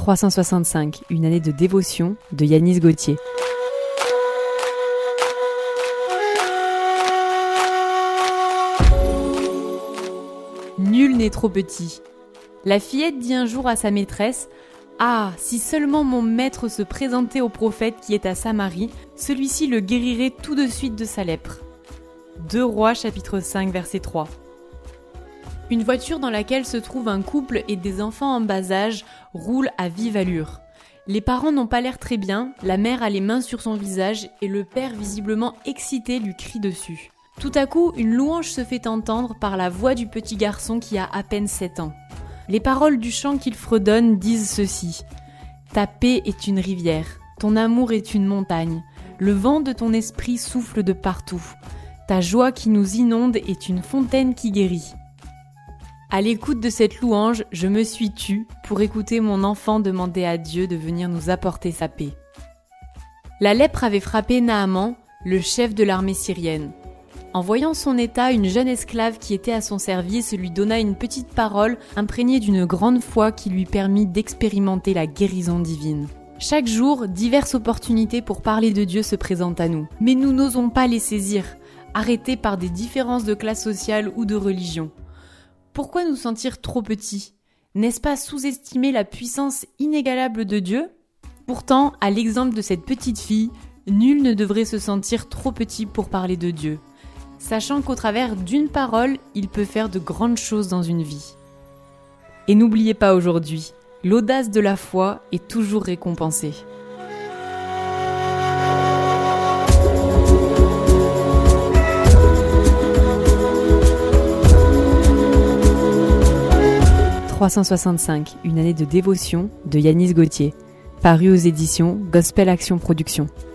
365, une année de dévotion de Yanis Gauthier. Nul n'est trop petit. La fillette dit un jour à sa maîtresse « Ah, si seulement mon maître se présentait au prophète qui est à Samarie, celui-ci le guérirait tout de suite de sa lèpre. » 2 Rois chapitre 5 verset 3. Une voiture dans laquelle se trouve un couple et des enfants en bas âge roule à vive allure. Les parents n'ont pas l'air très bien, la mère a les mains sur son visage et le père visiblement excité lui crie dessus. Tout à coup, une louange se fait entendre par la voix du petit garçon qui a à peine 7 ans. Les paroles du chant qu'il fredonne disent ceci : « Ta paix est une rivière, ton amour est une montagne, le vent de ton esprit souffle de partout. Ta joie qui nous inonde est une fontaine qui guérit. » À l'écoute de cette louange, je me suis tue pour écouter mon enfant demander à Dieu de venir nous apporter sa paix. La lèpre avait frappé Naaman, le chef de l'armée syrienne. En voyant son état, une jeune esclave qui était à son service lui donna une petite parole imprégnée d'une grande foi qui lui permit d'expérimenter la guérison divine. Chaque jour, diverses opportunités pour parler de Dieu se présentent à nous, mais nous n'osons pas les saisir, arrêtés par des différences de classe sociale ou de religion. Pourquoi nous sentir trop petits ? N'est-ce pas sous-estimer la puissance inégalable de Dieu ? Pourtant, à l'exemple de cette petite fille, nul ne devrait se sentir trop petit pour parler de Dieu, sachant qu'au travers d'une parole, il peut faire de grandes choses dans une vie. Et n'oubliez pas aujourd'hui, l'audace de la foi est toujours récompensée. « 365, une année de dévotion de Yanis Gauthier, paru aux éditions Gospel Action Productions.